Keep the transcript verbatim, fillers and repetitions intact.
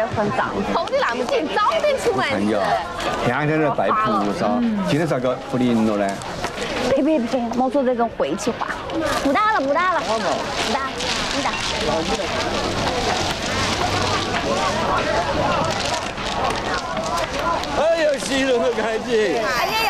也很脏。 红的那么紧，早点出门。 看呀，天天在摆菩萨，今天咋个不灵了呢？ 别别别，莫说这种晦气话。不打了，不打了，不打，你打。 哎呀，洗人都开机。 哎呀，